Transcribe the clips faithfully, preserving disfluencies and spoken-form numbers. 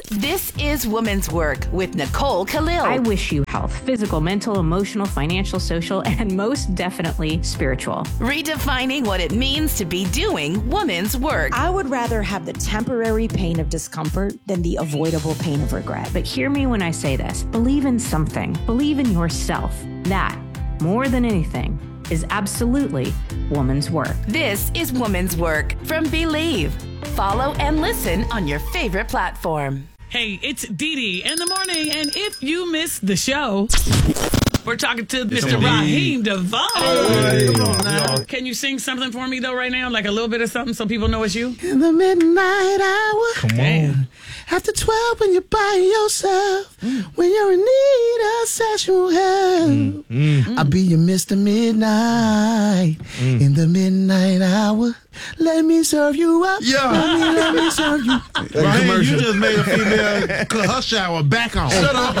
This is Women's Work with Nicole Khalil. I wish you health, physical, mental, emotional, financial, social, and most definitely spiritual. Redefining what it means to be doing women's work. I would rather have the temporary pain of discomfort than the avoidable pain of regret. But hear me when I say this. Believe in something. Believe in yourself. That, more than anything, is absolutely woman's work. This is Women's Work from Believe. Follow and listen on your favorite platform. Hey, it's Dee Dee in the morning, and if you missed the show, we're talking to Mister Raheem DeVaughn. Hey. Come on now. Can you sing something for me, though, right now? Like a little bit of something so people know it's you? In the midnight hour. Come on. After twelve, when you're by yourself, mm. when you're in need of sexual help, mm. Mm. I'll be your Mister Midnight. Mm. In the midnight hour, let me serve you up. Yeah. Let me, let me serve you. Right, you just made a female cut her shower back on. Shut up.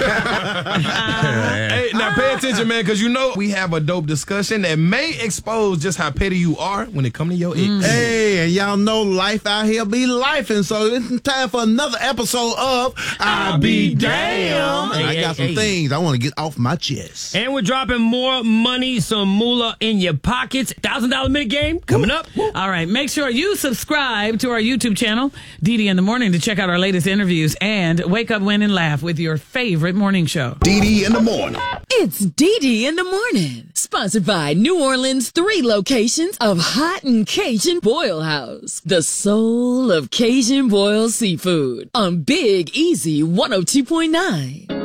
Hey, now pay attention, man, because you know we have a dope discussion that may expose just how petty you are when it comes to your ex. Mm. Hey, and y'all know life out here be life, and so it's time for another episode of I'll Be Damn. Hey, I got hey, some hey. things I want to get off my chest. And we're dropping more money, some moolah in your pockets. one thousand dollars minute game coming up. All right, make sure you subscribe to our YouTube channel, Dee Dee in the Morning, to check out our latest interviews and wake up, win, and laugh with your favorite morning show. Dee Dee in the Morning. It's Dee Dee in the Morning, sponsored by New Orleans' three locations of Hot and Cajun Boil House, the soul of Cajun boiled seafood, on Big Easy one oh two point nine.